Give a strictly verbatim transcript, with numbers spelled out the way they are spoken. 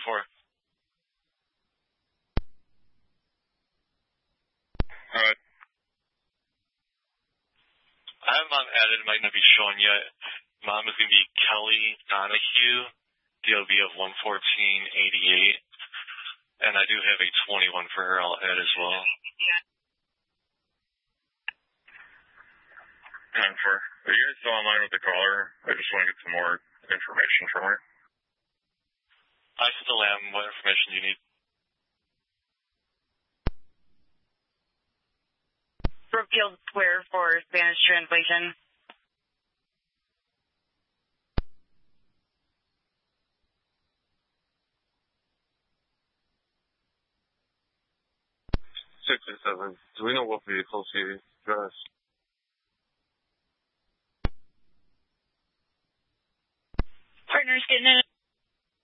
four. Alright. I have mom added, might not be showing yet. Mom is going to be Kelly Donahue, D O B of one fourteen eighty-eight. And I do have a twenty-one for her, I'll add as well. nine four. Are you guys still online with the caller? I just want to get some more information from her. I still am. What information do you need? Brookfield Square for Spanish translation. sixty-seven. Do we know what vehicle she drives? Partners getting in.